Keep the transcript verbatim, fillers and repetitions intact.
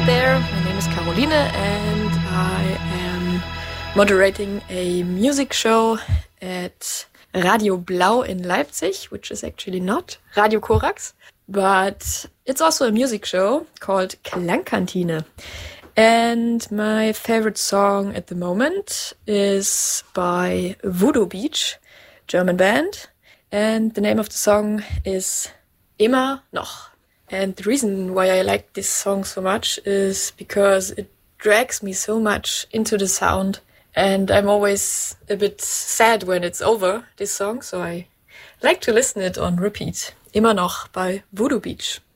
there, my name is Caroline and I am moderating a music show at Radio Blau in Leipzig, which is actually not Radio Korax, but it's also a music show called Klangkantine. And my favorite song at the moment is by Voodoo Beach, German band, and the name of the song is Immer noch. And the reason why I like this song so much is because it drags me so much into the sound, and I'm always a bit sad when it's over, this song, so I like to listen it on repeat. Immer noch by Voodoo Beach.